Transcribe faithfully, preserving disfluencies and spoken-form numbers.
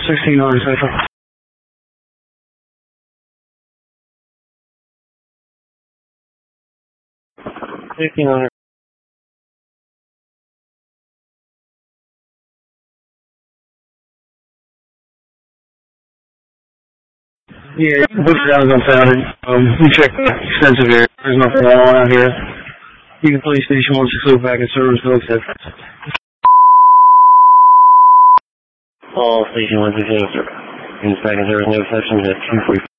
sixteen hundred Central. Sixteen hundred. Yeah, book sounds unfounded. Um, we checked extensive area. There's nothing going on out here. Beacon Police Station one six zero back in service, no exceptions. All station one six zero, sir. In back in service, no exceptions at two forty.